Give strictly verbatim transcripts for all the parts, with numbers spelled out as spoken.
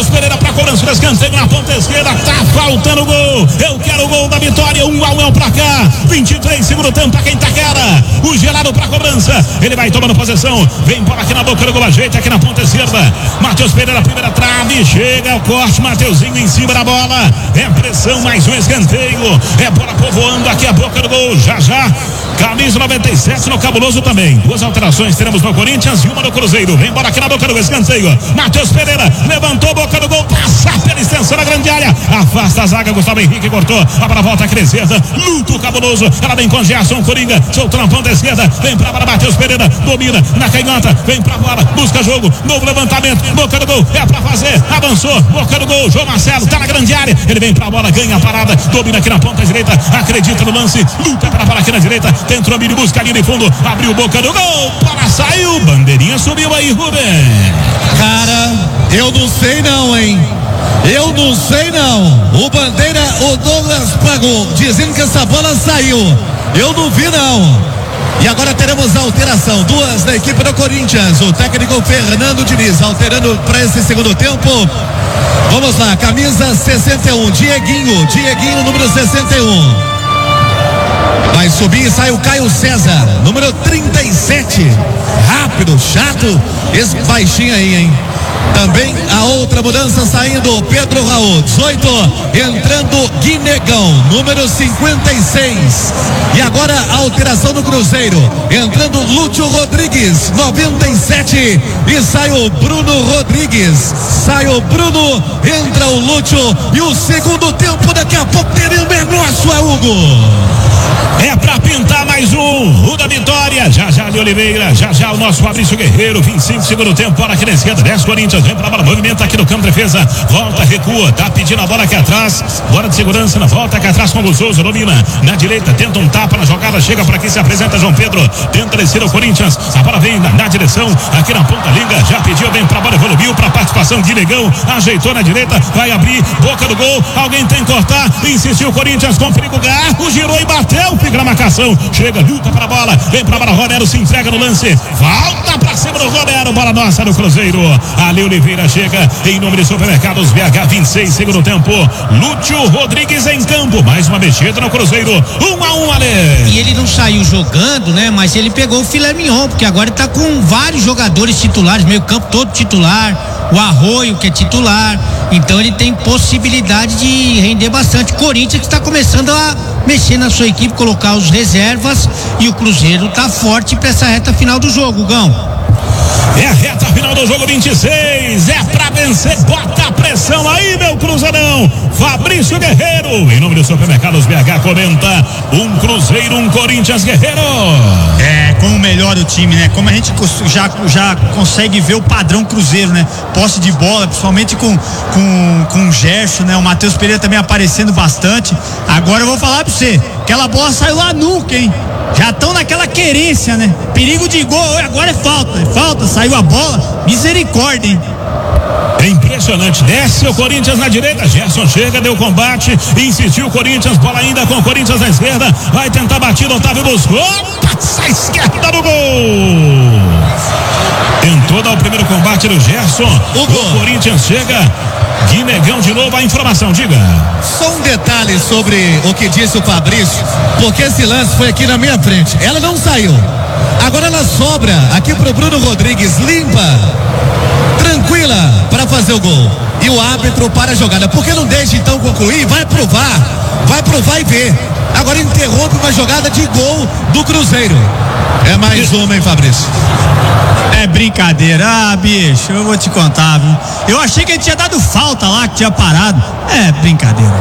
Pereira pra cobrança do escanteio na ponta esquerda, tá faltando gol, eu quero o gol da vitória, um a um é o placar, vinte e três, segundo tempo pra quem tá quera, o gelado pra cobrança, ele vai tomando posição, vem bola aqui na boca do gol, ajeita aqui na ponta esquerda, Matheus Pereira, primeira trave, chega o corte, Mateuzinho em cima da bola, é pressão, mais um escanteio, é bola povoando aqui a boca do gol, já já, camisa noventa e sete no Cabuloso também, duas alterações teremos no Corinthians e uma no Cruzeiro, vem bola aqui na boca do gol, escanteio, Matheus Pereira, levantou a boca do gol, passa pela extensão da grande área, afasta a zaga, Gustavo Henrique cortou, a bola volta aqui na esquerda, luta o Cabuloso, ela vem com Gerson, Coringa, soltou na ponta esquerda, vem pra bola, Matheus Pereira, domina na canhota, vem pra bola, busca jogo, novo levantamento, boca do gol, é pra fazer, avançou, boca do gol, João Marcelo, tá na grande área, ele vem pra bola, ganha a parada, domina aqui na ponta direita, acredita no lance, luta pela bola aqui na direita, tenta o Amiri, busca ali de fundo, abriu boca do gol, para saiu, bandeirinha subiu aí, Rubem. Cara, eu não sei não, hein? Eu não sei não. O bandeira, o Douglas pagou, dizendo que essa bola saiu. Eu não vi não. E agora teremos a alteração, duas da equipe do Corinthians. O técnico Fernando Diniz alterando para esse segundo tempo. Vamos lá, camisa sessenta e um, Dieguinho, Dieguinho número sessenta e um. Vai subir e sai o Caio César, número trinta e sete. Rápido, chato, esse baixinho aí, hein? Também a outra mudança saindo, Pedro Raul, dezoito, entrando Guinegão, número cinquenta e seis. E agora a alteração do Cruzeiro, entrando Lúcio Rodrigues, noventa e sete, e sai o Bruno Rodrigues. Sai o Bruno, entra o Lúcio, e o segundo tempo daqui a pouco teremos, é nosso, é Hugo. É pra pintar mais um, o da vitória, já já de Oliveira, já já o nosso Fabrício Guerreiro, vinte e cinco, segundo tempo, bola aqui na esquerda, desce Corinthians, vem pra bola, movimenta aqui no campo de defesa, volta, recua, tá pedindo a bola aqui atrás, bola de segurança, na volta aqui atrás com o Souza, domina, na direita, tenta um tapa na jogada, chega por aqui, se apresenta João Pedro, tenta descer o Corinthians, a bola vem na, na direção, aqui na ponta liga, já pediu, vem pra bola, evoluiu pra participação de Negão, ajeitou na direita, vai abrir, boca do gol, alguém tem que cortar, insistiu o Corinthians com perigo, Garro, girou e bateu, fica na marcação, chega, luta pra bola, vem pra bola, Romero se entrega no lance, volta pra cima do Romero, bola nossa do Cruzeiro, Ali Oliveira chega em nome de Supermercados B H, vinte e seis, segundo tempo, Lúcio Rodrigues em campo, mais uma mexida no Cruzeiro, um a um, Ale. E ele não saiu jogando, né, mas ele pegou o filé mignon, porque agora ele tá com vários jogadores titulares, meio campo todo titular, o Arroio que é titular, então ele tem possibilidade de render bastante. Corinthians que está começando a mexer na sua equipe, colocar os reservas, e o Cruzeiro tá forte para essa reta final do jogo, Gão. É a reta final do jogo, vinte e seis, é pra vencer, bota a pressão aí, meu Cruzeirão, Fabrício Guerreiro, em nome do Supermercados B H, comenta, um Cruzeiro, um Corinthians, Guerreiro. É, como melhora o time, né, como a gente já, já consegue ver o padrão Cruzeiro, né, posse de bola, principalmente com, com, com o Gerson, né, o Matheus Pereira também aparecendo bastante. Agora eu vou falar pra você, aquela bola saiu lá nuca, hein, já estão naquela querência, né, perigo de gol, agora é falta, é falta, saiu a bola, misericórdia, hein. É impressionante, desce o Corinthians na direita, Gerson chega, deu combate, insistiu o Corinthians, bola ainda com o Corinthians na esquerda, vai tentar batida, Otávio buscou, passa a esquerda do gol, tentou dar o primeiro combate do Gerson, o, o Corinthians chega, Guinegão de novo, a informação, diga. Só um detalhe sobre o que disse o Fabrício, porque esse lance foi aqui na minha frente, ela não saiu, agora ela sobra aqui pro Bruno Rodrigues, limpa, tranquila para fazer o gol, e o árbitro para a jogada, porque não deixa então concluir, vai provar, vai provar e ver, agora interrompe uma jogada de gol do Cruzeiro. É mais uma, hein, Fabrício? É brincadeira, ah, bicho, eu vou te contar, viu? Eu achei que ele tinha dado falta lá, que tinha parado. É brincadeira.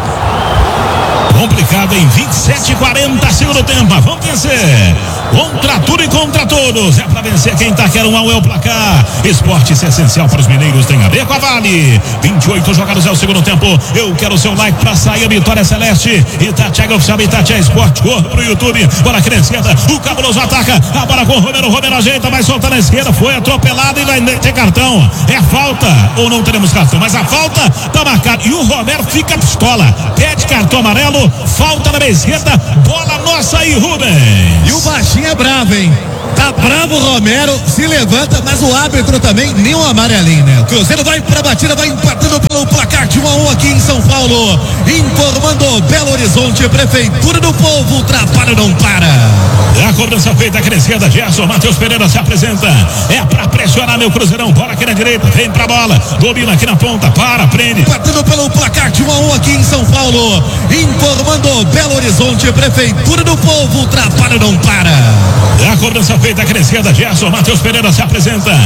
Complicado em vinte e sete e quarenta, segundo tempo, vamos vencer, contra tudo e contra todos, é pra vencer quem tá querendo, um a um é o placar, esporte isso é essencial para os mineiros, tem a ver com a Vale, vinte e oito jogados é o segundo tempo, eu quero o seu like pra sair a Vitória Celeste, Itatiaia Oficial, Itatiaia Esporte, corre pro YouTube, bola aqui na esquerda, o Cabuloso ataca, a bola com o Romero, Romero ajeita, vai soltar na esquerda, foi atropelado e vai ter cartão, é falta, ou não teremos cartão, mas a falta tá marcada, e o Romero fica pistola, pede cartão amarelo, falta na esquerda, bola nossa aí, Rubem. E o baixinho é bravo, hein? Tá bravo o Romero, se levanta, mas o árbitro também, nem um amarelinho, né? O Cruzeiro vai pra batida, vai empatando pelo Paulo, informando Belo Horizonte, Prefeitura do Povo, trabalho não para. A cobrança feita, crescida, Gerson, Matheus Pereira se apresenta, é pra pressionar meu Cruzeirão, bola aqui na direita, vem pra bola, domina aqui na ponta, para, prende. Batendo pelo placar de um a um aqui em São Paulo, informando Belo Horizonte, Prefeitura do Povo, trabalho não para. A cobrança feita, crescida, Gerson, Matheus Pereira se apresenta,